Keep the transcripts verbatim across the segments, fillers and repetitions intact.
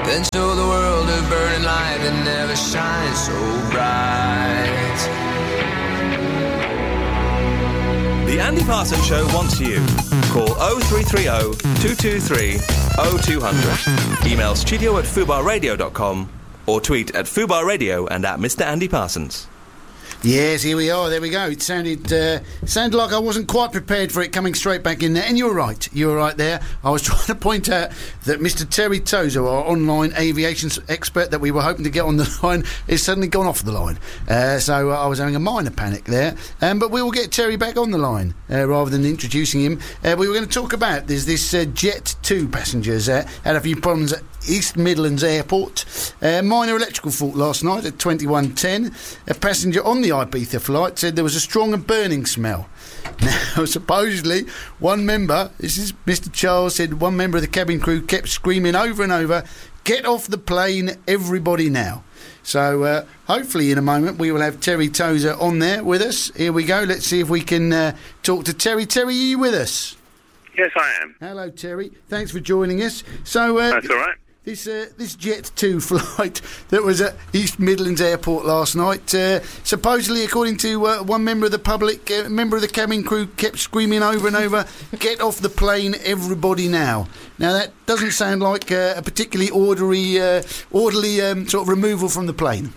then show the world a burning light that never shines so bright. The Andy Parsons Show wants you. Call oh three three oh, two two three, oh two hundred. Email studio at fubar radio dot com or tweet at Fubar Radio and at Mister Andy Parsons. Yes, here we are. There we go. It sounded uh, sounded like I wasn't quite prepared for it coming straight back in there. And you're right. You were right there. I was trying to point out that Mister Terry Tozer, our online aviation expert that we were hoping to get on the line, is suddenly gone off the line. Uh, so uh, I was having a minor panic there. Um, but we will get Terry back on the line uh, rather than introducing him. Uh, we were going to talk about there's this uh, Jet two passengers uh, had a few problems at East Midlands Airport. Uh, minor electrical fault last night at twenty-one ten. A passenger on the Ibiza flight said there was a strong and burning smell. Now, supposedly, one member, this is Mister Charles, said one member of the cabin crew kept screaming over and over, "Get off the plane, everybody now." So, uh, hopefully in a moment we will have Terry Tozer on there with us. Here we go. Let's see if we can uh, talk to Terry. Terry, are you with us? Yes, I am. Hello, Terry. Thanks for joining us. So, uh, That's all right. This uh, this Jet two flight that was at East Midlands Airport last night, uh, supposedly, according to uh, one member of the public, a uh, member of the cabin crew kept screaming over and over, "Get off the plane, everybody now." Now, that doesn't sound like uh, a particularly orderly, uh, orderly um, sort of removal from the plane.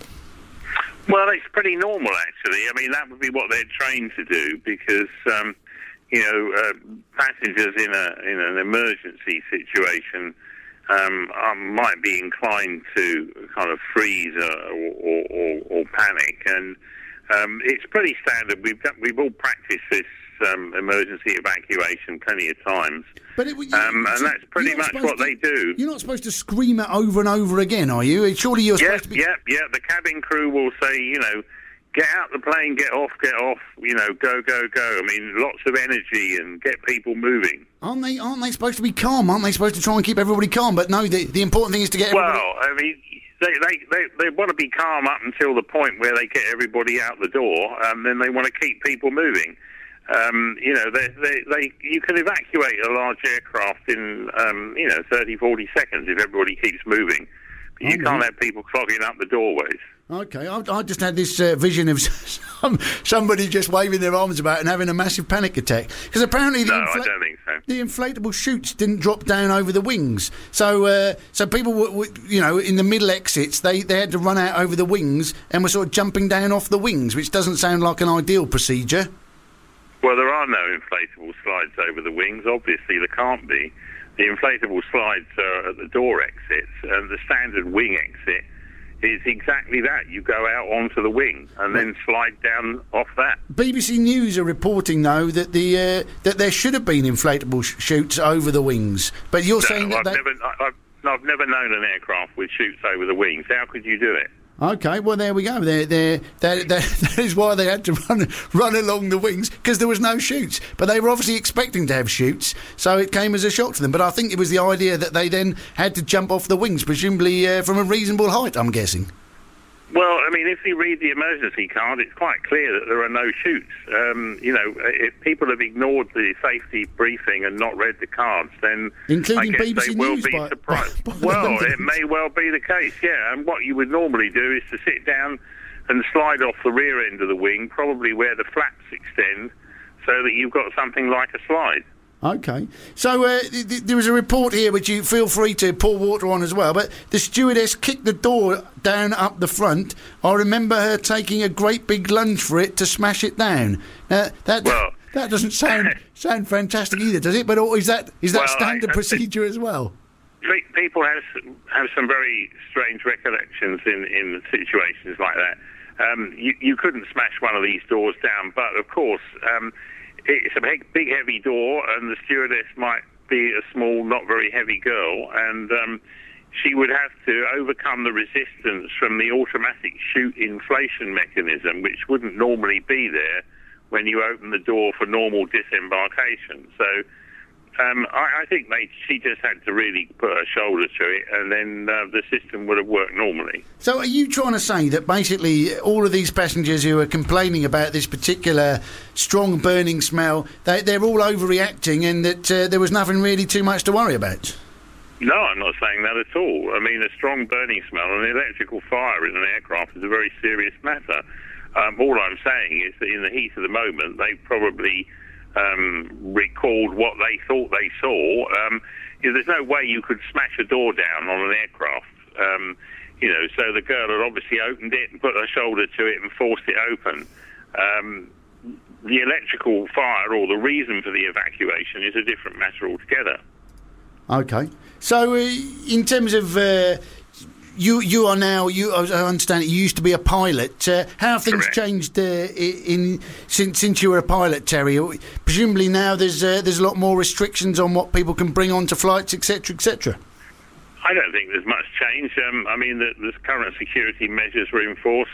Well, it's pretty normal, actually. I mean, that would be what they're trained to do because, um, you know, uh, passengers in a in an emergency situation Um, I might be inclined to kind of freeze or, or, or, or panic, and um, it's pretty standard. We've done, we've all practiced this um, emergency evacuation plenty of times, but it, you, um, and so that's pretty much what to, they do. You're not supposed to scream it over and over again, are you? Surely you're yep, supposed to be... Yep, yep, The cabin crew will say, you know, get out the plane, get off, get off, you know, go, go, go. I mean, lots of energy and get people moving. Aren't they Aren't they supposed to be calm? Aren't they supposed to try and keep everybody calm? But no, the, the important thing is to get everybody... Well, I mean, they, they, they, they want to be calm up until the point where they get everybody out the door, and then they want to keep people moving. Um, you know, they, they, they, you can evacuate a large aircraft in, um, you know, thirty, forty seconds if everybody keeps moving. But you okay. can't have people clogging up the doorways. Okay, I, I just had this uh, vision of some, somebody just waving their arms about and having a massive panic attack. Because apparently the, no, infla- I don't think so. the inflatable chutes didn't drop down over the wings. So uh, so people, were, were, you know, in the middle exits, they, they had to run out over the wings and were sort of jumping down off the wings, which doesn't sound like an ideal procedure. Well, there are no inflatable slides over the wings. Obviously, there can't be. The inflatable slides are at the door exits, and the standard wing exit is exactly that. You go out onto the wing and then slide down off that. B B C News are reporting, though, that the uh, that there should have been inflatable sh- chutes over the wings. But you're no, saying that... I've, that... Never, I, I've, I've never known an aircraft with chutes over the wings. How could you do it? Okay, well, there we go. They're, they're, they're, they're, that is why they had to run run along the wings, because there was no chutes. But they were obviously expecting to have chutes, so it came as a shock to them. But I think it was the idea that they then had to jump off the wings, presumably uh, from a reasonable height, I'm guessing. Well, I mean, if you read the emergency card, it's quite clear that there are no chutes. Um, you know, if people have ignored the safety briefing and not read the cards, then including I guess B B C they will News be by, surprised. By, by well, it may well be the case, yeah. And what you would normally do is to sit down and slide off the rear end of the wing, probably where the flaps extend, so that you've got something like a slide. Okay. So uh, th- th- there was a report here, which you feel free to pour water on as well, but the stewardess kicked the door down up the front. I remember her taking a great big lunge for it to smash it down. Uh, that well, that doesn't sound sound fantastic either, does it? But or is that is that well, standard I, I procedure as well? People have have some very strange recollections in, in situations like that. Um, you, you couldn't smash one of these doors down, but of course... Um, it's a big, big, heavy door, and the stewardess might be a small, not very heavy girl, and um, she would have to overcome the resistance from the automatic chute inflation mechanism, which wouldn't normally be there when you open the door for normal disembarkation. So um, I, I think they, she just had to really put her shoulder to it, and then uh, the system would have worked normally. So are you trying to say that basically all of these passengers who are complaining about this particular strong burning smell, they, they're all overreacting, and that uh, there was nothing really too much to worry about? No, I'm not saying that at all. I mean, a strong burning smell and electrical fire in an aircraft is a very serious matter. Um, all I'm saying is that in the heat of the moment, they probably um, recalled what they thought they saw. Um, you know, there's no way you could smash a door down on an aircraft. Um, you know, so the girl had obviously opened it and put her shoulder to it and forced it open. Um, the electrical fire or the reason for the evacuation is a different matter altogether. Okay. So, uh, in terms of uh, you, you are now. You, I understand. You used to be a pilot. Uh, how have things Correct. changed uh, in since since you were a pilot, Terry? Presumably now there's uh, there's a lot more restrictions on what people can bring onto flights, et cetera, et cetera. I don't think there's much change. Um, I mean, the, the current security measures were in force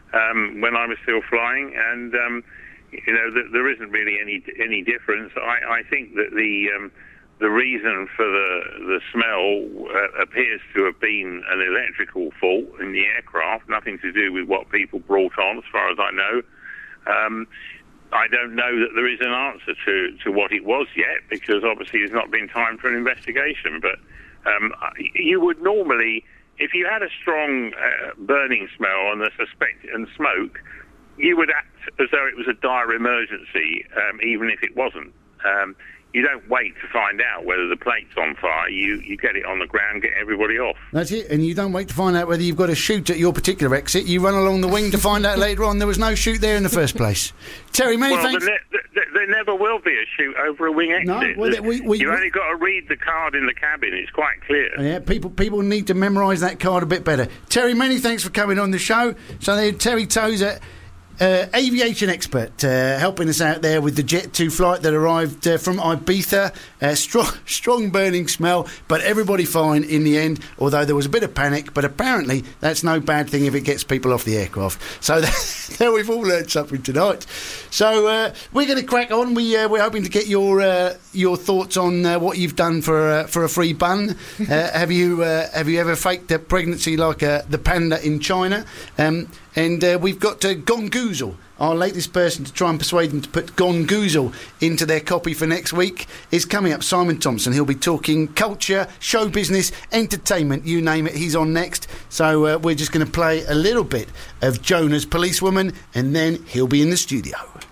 um, when I was still flying, and um, you know, the, there isn't really any any difference. I, I think that the um, the reason for the the smell uh, appears to have been an electrical fault in the aircraft, nothing to do with what people brought on, as far as I know. Um, I don't know that there is an answer to, to what it was yet, because obviously there's not been time for an investigation. But um, you would normally, if you had a strong uh, burning smell and a suspect and smoke, you would act as though it was a dire emergency, um, even if it wasn't. Um, You don't wait to find out whether the plate's on fire. You you get it on the ground, get everybody off. That's it. And you don't wait to find out whether you've got a chute at your particular exit. You run along the wing to find out later on there was no chute there in the first place. Terry, many well, thanks. There, ne- there never will be a chute over a wing exit. No, well, we, we, you we, only got to read the card in the cabin. It's quite clear. Yeah, people people need to memorise that card a bit better. Terry, many thanks for coming on the show. So there, Terry Tozer, uh, aviation expert, uh, helping us out there with the Jet two flight that arrived uh, from Ibiza. Uh, strong, strong burning smell, but everybody fine in the end, although there was a bit of panic, but apparently that's no bad thing if it gets people off the aircraft. So there we've all learned something tonight. So uh, we're going to crack on. We, uh, we're hoping to get your uh, your thoughts on uh, what you've done for uh, for a free bun. Uh, have you uh, have you ever faked a pregnancy like uh, the panda in China? Um, and uh, we've got uh, Gongoozle, our latest person to try and persuade them to put Gongoozle into their copy for next week, is coming up. Simon Thompson. He'll be talking culture, show business, entertainment, you name it. He's on next. So uh, we're just going to play a little bit of Jonah's Policewoman, and then he'll be in the studio.